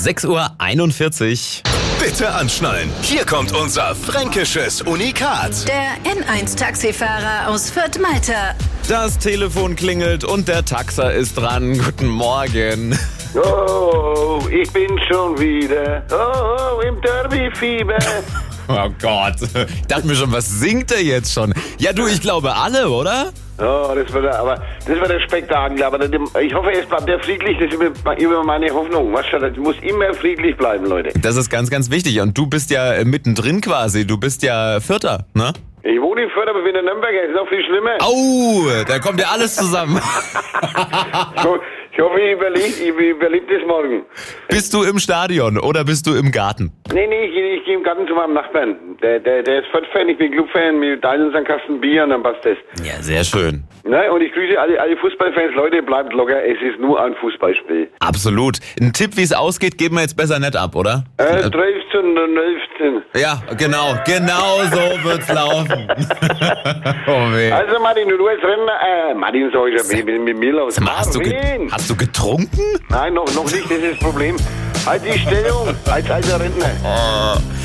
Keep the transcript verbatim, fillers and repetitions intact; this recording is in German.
sechs Uhr einundvierzig. Bitte anschnallen. Hier kommt unser fränkisches Unikat. Der N eins Taxifahrer aus Fürth-Malta. Das Telefon klingelt und der Taxer ist dran. Guten Morgen. Oh, ich bin schon wieder. Oh, im Derby-Fieber. Oh Gott, ich dachte mir schon, was singt er jetzt schon? Ja du, ich glaube alle, oder? Oh, das wird aber das wird ein Spektakel. Aber ich hoffe, es bleibt der friedlich. Das ist immer meine Hoffnung. Was schon, das muss immer friedlich bleiben, Leute. Das ist ganz, ganz wichtig. Und du bist ja mittendrin quasi. Du bist ja Vierter, ne? Ich wohne in Fürth, aber bin in Nürnberger. Ist noch viel schlimmer. Au, da kommt ja alles zusammen. Ich hoffe, ich überlebe ich überleb das morgen. Bist du im Stadion oder bist du im Garten? Nee, nee, ich, ich gehe im Garten zu meinem Nachbarn. Der, der, der ist Fürth-Fan, ich bin Club-Fan. Wir teilen uns einen Kasten Bier und dann passt das. Ja, sehr schön. Ne? Und ich grüße alle, alle Fußballfans. Leute, bleibt locker. Es ist nur ein Fußballspiel. Absolut. Ein Tipp, wie es ausgeht, geben wir jetzt besser nicht ab, oder? Äh, dreizehn und elfzehn. Ja, genau. Genau so wird's laufen. Oh weh. Also Martin, du als Rentner, äh, Martin, sag ich ja, mit, mit mir los. Sag mal, hast, du ge- hast du getrunken? Nein, noch, noch nicht, das ist das Problem. Halt die Stellung als alter Rentner. Oh.